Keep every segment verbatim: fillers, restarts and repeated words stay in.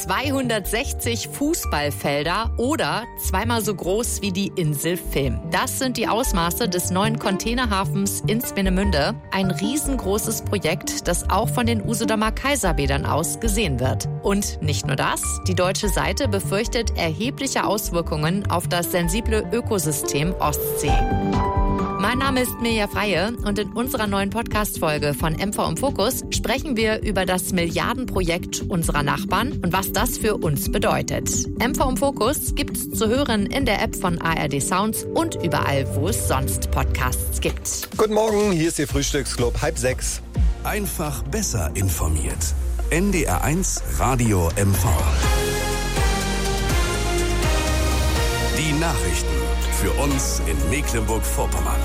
zweihundertsechzig Fußballfelder oder zweimal so groß wie die Insel Vilm. Das sind die Ausmaße des neuen Containerhafens in Swinemünde. Ein riesengroßes Projekt, das auch von den Usedomer Kaiserbädern aus gesehen wird. Und nicht nur das, die deutsche Seite befürchtet erhebliche Auswirkungen auf das sensible Ökosystem Ostsee. Mein Name ist Mirja Freie und in unserer neuen Podcast-Folge von M V im Fokus sprechen wir über das Milliardenprojekt unserer Nachbarn und was das für uns bedeutet. M V im Fokus gibt's zu hören in der App von A R D Sounds und überall, wo es sonst Podcasts gibt. Guten Morgen, hier ist Ihr Frühstücksclub, halb sechs. Einfach besser informiert. N D R eins Radio M V. Die Nachrichten für uns in Mecklenburg-Vorpommern.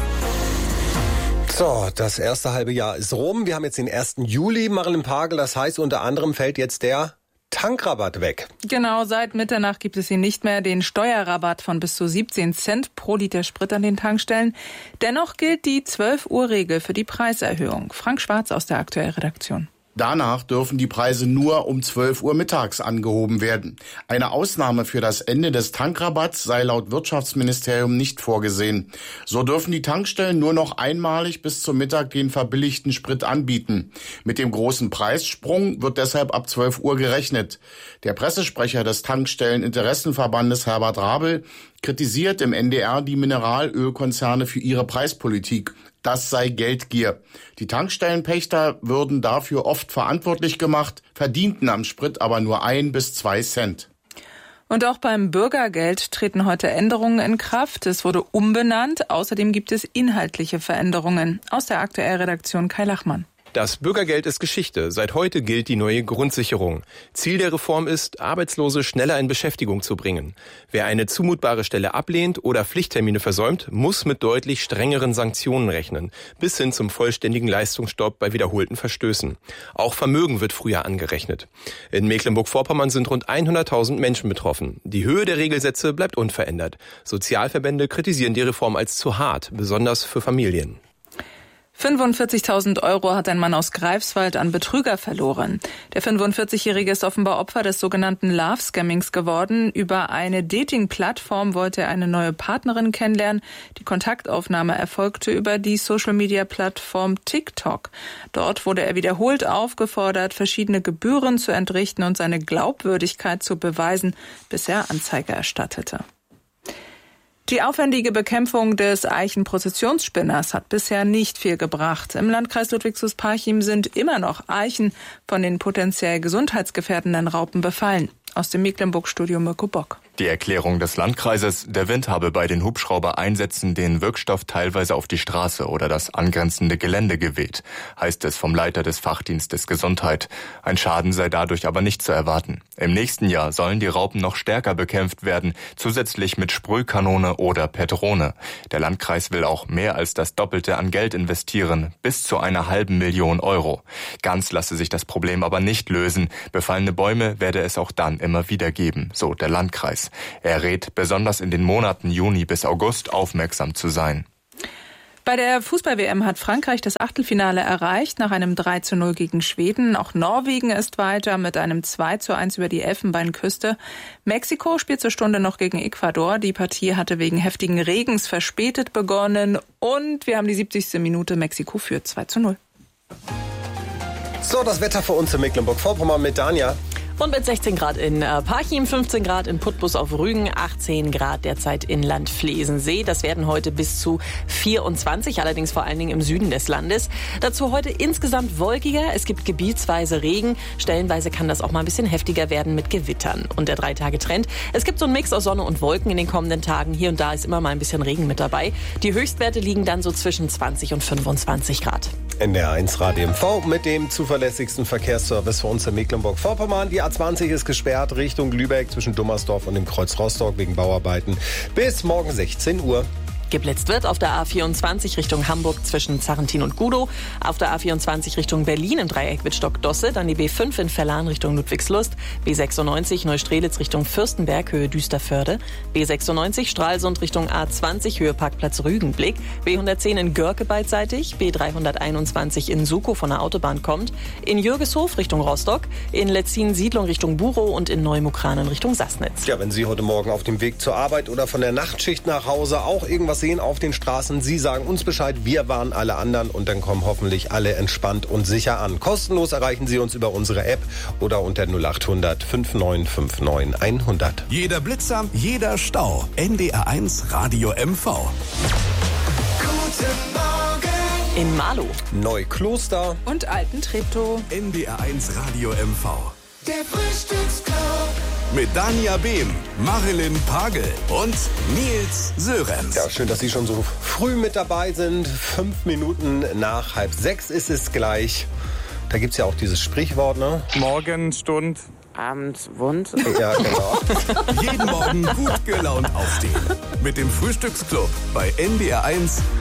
So, das erste halbe Jahr ist rum. Wir haben jetzt den ersten Juli, Marilyn Pagel. Das heißt, unter anderem fällt jetzt der Tankrabatt weg. Genau, seit Mitternacht gibt es ihn nicht mehr. Den Steuerrabatt von bis zu siebzehn Cent pro Liter Sprit an den Tankstellen. Dennoch gilt die zwölf Uhr Regel für die Preiserhöhung. Frank Schwarz aus der Aktuellen Redaktion. Danach dürfen die Preise nur um zwölf Uhr mittags angehoben werden. Eine Ausnahme für das Ende des Tankrabatts sei laut Wirtschaftsministerium nicht vorgesehen. So dürfen die Tankstellen nur noch einmalig bis zum Mittag den verbilligten Sprit anbieten. Mit dem großen Preissprung wird deshalb ab zwölf Uhr gerechnet. Der Pressesprecher des Tankstelleninteressenverbandes Herbert Rabel kritisiert im N D R die Mineralölkonzerne für ihre Preispolitik. Das sei Geldgier. Die Tankstellenpächter würden dafür oft verantwortlich gemacht, verdienten am Sprit aber nur ein bis zwei Cent. Und auch beim Bürgergeld treten heute Änderungen in Kraft. Es wurde umbenannt. Außerdem gibt es inhaltliche Veränderungen. Aus der Aktuellen Redaktion Kai Lachmann. Das Bürgergeld ist Geschichte. Seit heute gilt die neue Grundsicherung. Ziel der Reform ist, Arbeitslose schneller in Beschäftigung zu bringen. Wer eine zumutbare Stelle ablehnt oder Pflichttermine versäumt, muss mit deutlich strengeren Sanktionen rechnen, bis hin zum vollständigen Leistungsstopp bei wiederholten Verstößen. Auch Vermögen wird früher angerechnet. In Mecklenburg-Vorpommern sind rund hunderttausend Menschen betroffen. Die Höhe der Regelsätze bleibt unverändert. Sozialverbände kritisieren die Reform als zu hart, besonders für Familien. fünfundvierzigtausend Euro hat ein Mann aus Greifswald an Betrüger verloren. Der fünfundvierzigjährige ist offenbar Opfer des sogenannten Love-Scammings geworden. Über eine Dating-Plattform wollte er eine neue Partnerin kennenlernen. Die Kontaktaufnahme erfolgte über die Social-Media-Plattform TikTok. Dort wurde er wiederholt aufgefordert, verschiedene Gebühren zu entrichten und seine Glaubwürdigkeit zu beweisen, bis er Anzeige erstattete. Die aufwendige Bekämpfung des Eichenprozessionsspinners hat bisher nicht viel gebracht. Im Landkreis Ludwigslust-Parchim sind immer noch Eichen von den potenziell gesundheitsgefährdenden Raupen befallen. Aus dem Mecklenburg-Studio Mirko Bock. Die Erklärung des Landkreises, der Wind habe bei den Hubschraubereinsätzen den Wirkstoff teilweise auf die Straße oder das angrenzende Gelände geweht, heißt es vom Leiter des Fachdienstes Gesundheit. Ein Schaden sei dadurch aber nicht zu erwarten. Im nächsten Jahr sollen die Raupen noch stärker bekämpft werden, zusätzlich mit Sprühkanone oder Petrone. Der Landkreis will auch mehr als das Doppelte an Geld investieren, bis zu einer halben Million Euro. Ganz lasse sich das Problem aber nicht lösen. Befallene Bäume werde es auch dann immer wieder geben, so der Landkreis. Er rät, besonders in den Monaten Juni bis August aufmerksam zu sein. Bei der Fußball-W M hat Frankreich das Achtelfinale erreicht, nach einem drei zu null gegen Schweden. Auch Norwegen ist weiter mit einem zwei zu eins über die Elfenbeinküste. Mexiko spielt zur Stunde noch gegen Ecuador. Die Partie hatte wegen heftigen Regens verspätet begonnen. Und wir haben die siebzigste Minute. Mexiko führt zwei zu null. So, das Wetter für uns in Mecklenburg-Vorpommern mit Danja. Und mit sechzehn Grad in Parchim, fünfzehn Grad in Putbus auf Rügen, achtzehn Grad derzeit in Landflesensee. Das werden heute bis zu vierundzwanzig, allerdings vor allen Dingen im Süden des Landes. Dazu heute insgesamt wolkiger. Es gibt gebietsweise Regen. Stellenweise kann das auch mal ein bisschen heftiger werden mit Gewittern. Und der Drei-Tage-Trend. Es gibt so einen Mix aus Sonne und Wolken in den kommenden Tagen. Hier und da ist immer mal ein bisschen Regen mit dabei. Die Höchstwerte liegen dann so zwischen zwanzig und fünfundzwanzig Grad. N D R eins Radio M V mit dem zuverlässigsten Verkehrsservice für uns in Mecklenburg-Vorpommern. Die A zwanzig ist gesperrt Richtung Lübeck zwischen Dummersdorf und dem Kreuz Rostock wegen Bauarbeiten bis morgen sechzehn Uhr. Geblitzt wird auf der A vierundzwanzig Richtung Hamburg zwischen Zarrentin und Gudow, auf der A vierundzwanzig Richtung Berlin im Dreieck Wittstock-Dosse, dann die B fünf in Verlan Richtung Ludwigslust, B sechsundneunzig Neustrelitz Richtung Fürstenberg, Höhe Düsterförde, B sechsundneunzig Stralsund Richtung A zwanzig, Höhe Parkplatz Rügenblick, B hundertzehn in Görke beidseitig, B dreihunderteinundzwanzig in Sukow von der Autobahn kommt, in Jürgeshof Richtung Rostock, in Letzin-Siedlung Richtung Burow und in Neumukranen Richtung Sassnitz. Ja, wenn Sie heute Morgen auf dem Weg zur Arbeit oder von der Nachtschicht nach Hause auch irgendwas sehen auf den Straßen, Sie sagen uns Bescheid, wir warnen alle anderen und dann kommen hoffentlich alle entspannt und sicher an. Kostenlos erreichen Sie uns über unsere App oder unter null acht hundert fünfundneunzig neunundfünfzig hundert. Jeder Blitzer, jeder Stau. N D R eins Radio M V. Guten Morgen. In Marlow, Neukloster und Alten-Treptow. N D R eins Radio M V. Der Frühstücksclub. Mit Dania Behm, Marilyn Pagel und Nils Sörenz. Ja, schön, dass Sie schon so früh mit dabei sind. Fünf Minuten nach halb sechs ist es gleich. Da gibt es ja auch dieses Sprichwort, ne? Morgenstund. Abends Wund. Ja, genau. Jeden Morgen gut gelaunt aufstehen. Mit dem Frühstücksclub bei N D R eins